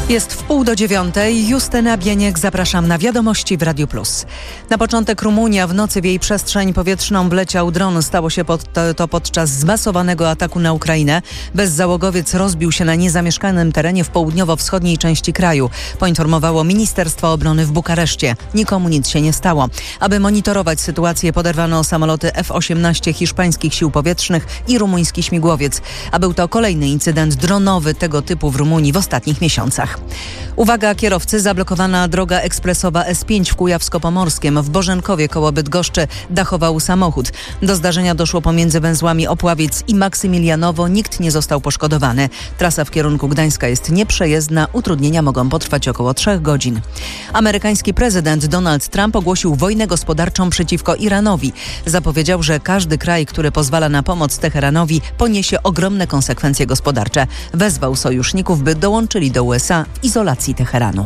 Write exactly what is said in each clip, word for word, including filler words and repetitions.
Jest w pół do dziewiątej. Justyna Bieniek, zapraszam na wiadomości w Radiu Plus. Na początek Rumunia. W nocy w jej przestrzeń powietrzną wleciał dron. Stało się pod, to podczas zmasowanego ataku na Ukrainę. Bezzałogowiec rozbił się na niezamieszkanym terenie w południowo-wschodniej części kraju. Poinformowało Ministerstwo Obrony w Bukareszcie. Nikomu nic się nie stało. Aby monitorować sytuację, poderwano samoloty F osiemnaście hiszpańskich sił powietrznych i rumuński śmigłowiec. A był to kolejny incydent dronowy tego typu w Rumunii w ostatnich miesiącach. Uwaga kierowcy, zablokowana droga ekspresowa S pięć w Kujawsko-Pomorskiem. W Bożenkowie koło Bydgoszczy dachował samochód. Do zdarzenia doszło pomiędzy węzłami Opławiec i Maksymilianowo. Nikt nie został poszkodowany. Trasa w kierunku Gdańska jest nieprzejezdna. Utrudnienia mogą potrwać około trzech godzin. Amerykański prezydent Donald Trump ogłosił wojnę gospodarczą przeciwko Iranowi. Zapowiedział, że każdy kraj, który pozwala na pomoc Teheranowi, poniesie ogromne konsekwencje gospodarcze. Wezwał sojuszników, by dołączyli do U S A w izolacji Teheranu.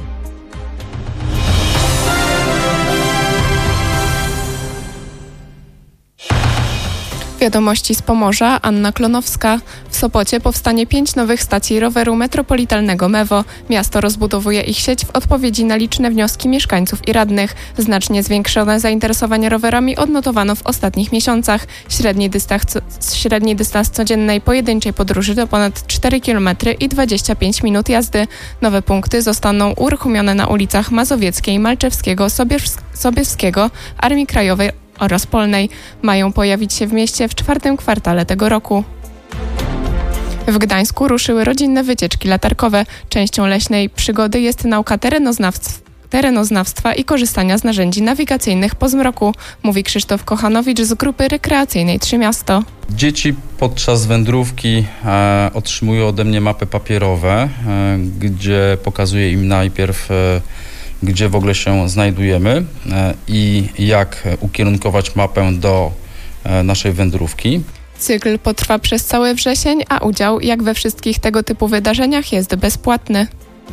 Wiadomości z Pomorza, Anna Klonowska. W Sopocie powstanie pięć nowych stacji roweru metropolitalnego Mewo. Miasto rozbudowuje ich sieć w odpowiedzi na liczne wnioski mieszkańców i radnych. Znacznie zwiększone zainteresowanie rowerami odnotowano w ostatnich miesiącach. Średni dystans, średni dystans codziennej pojedynczej podróży to ponad cztery kilometry i dwadzieścia pięć minut jazdy. Nowe punkty zostaną uruchomione na ulicach Mazowieckiej, Malczewskiego, Sobieskiego, Armii Krajowej oraz Polnej. Mają pojawić się w mieście w czwartym kwartale tego roku. W Gdańsku ruszyły rodzinne wycieczki latarkowe. Częścią leśnej przygody jest nauka terenoznawstw, terenoznawstwa i korzystania z narzędzi nawigacyjnych po zmroku, mówi Krzysztof Kochanowicz z grupy rekreacyjnej Trzy Miasto. Dzieci podczas wędrówki e, otrzymują ode mnie mapy papierowe, e, gdzie pokazuję im najpierw e, gdzie w ogóle się znajdujemy i jak ukierunkować mapę do naszej wędrówki. Cykl potrwa przez cały wrzesień, a udział, jak we wszystkich tego typu wydarzeniach, jest bezpłatny.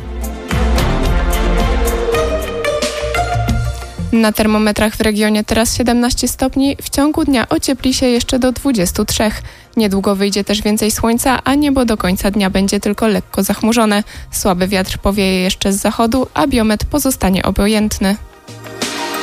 Na termometrach w regionie teraz siedemnaście stopni, w ciągu dnia ociepli się jeszcze do dwudziestu trzech. Niedługo wyjdzie też więcej słońca, a niebo do końca dnia będzie tylko lekko zachmurzone. Słaby wiatr powieje jeszcze z zachodu, a biometr pozostanie obojętny.